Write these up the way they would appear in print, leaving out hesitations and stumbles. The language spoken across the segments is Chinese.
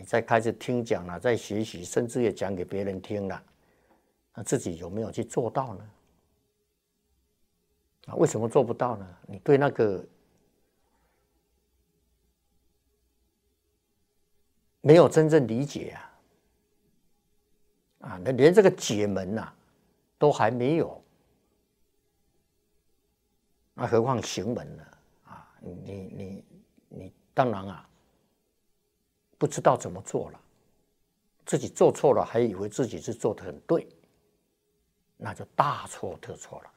你再开始听讲了，再学习，甚至也讲给别人听了，那自己有没有去做到呢？为什么做不到呢？你对那个没有真正理解连这个解门都还没有，那何况行门呢？你当然不知道怎么做了，自己做错了，还以为自己是做得很对，那就大错特错了。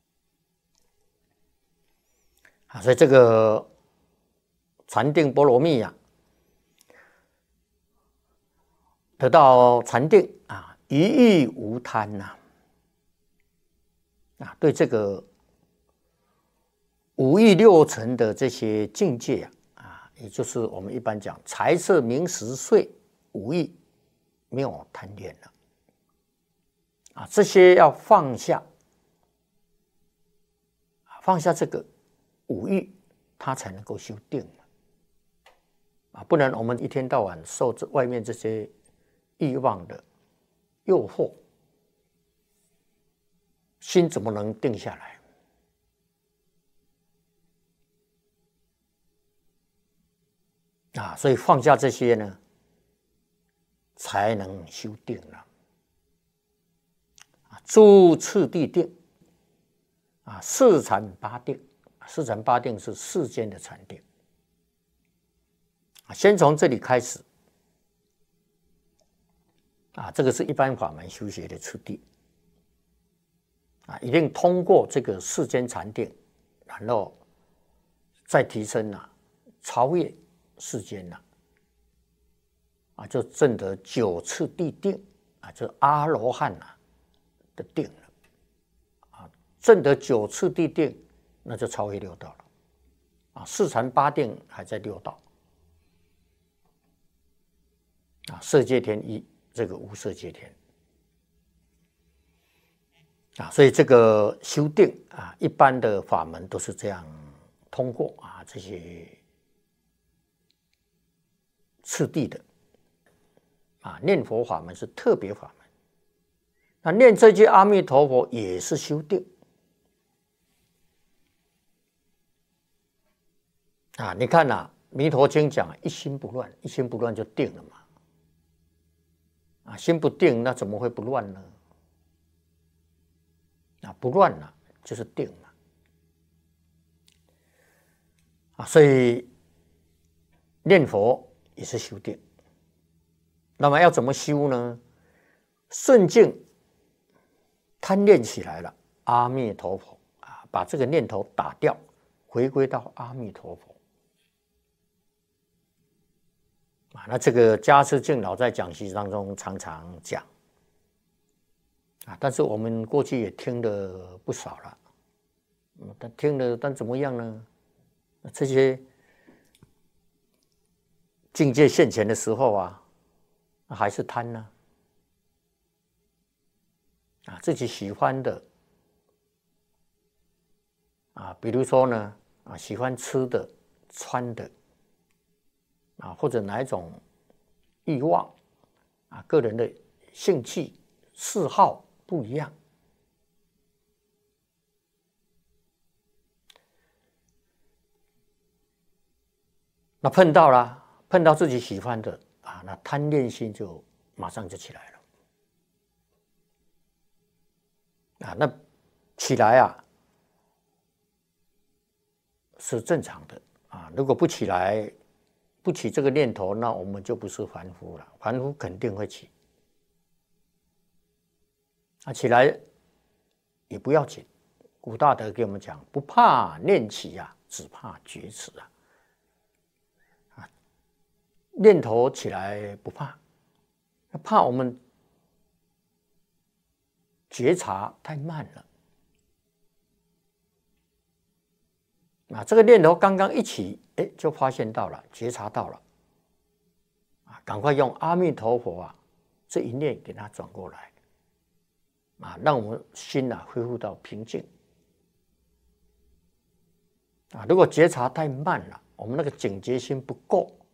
所以这个禅定波罗蜜得到禅定一欲无贪对这个五欲六尘的这些境界也就是我们一般讲财色名食睡五欲没有贪恋了这些要放下，放下这个五欲，他才能够修定不然我们一天到晚受外面这些欲望的诱惑，心怎么能定下来所以放下这些呢，才能修定了诸次第定四禅八定，四禅八定是世间的禅定先从这里开始这个是一般法门修学的次第一定通过这个世间禅定，然后再提升超越世间就证得九次第定就是阿罗汉的定了证得九次第定，那就超越六道了四禅八定还在六道色界天一，这个无色界天所以这个修定一般的法门都是这样通过这些次第的念佛法门是特别法门，那念这句阿弥陀佛也是修定你看弥陀经讲一心不乱，一心不乱就定了嘛心不定那怎么会不乱呢？不乱就是定嘛所以念佛也是修定。那么要怎么修呢？顺境贪念起来了，阿弥陀佛把这个念头打掉，回归到阿弥陀佛那这个加持敬老在讲习当中常常讲但是我们过去也听了不少了但怎么样呢？这些境界现前的时候还是贪呢自己喜欢的比如说呢喜欢吃的穿的或者哪一种欲望个人的兴趣嗜好不一样那碰到自己喜欢的那贪恋心就马上就起来了那起来是正常的如果不起来不起这个念头，那我们就不是凡夫了，凡夫肯定会起起来也不要紧，古大德给我们讲不怕念起只怕觉迟念头起来不怕，怕我们觉察太慢了这个念头刚刚一起就发现到了，觉察到了赶快用阿弥陀佛这一念给它转过来让我们心恢复到平静如果觉察太慢了，我们那个警觉心不够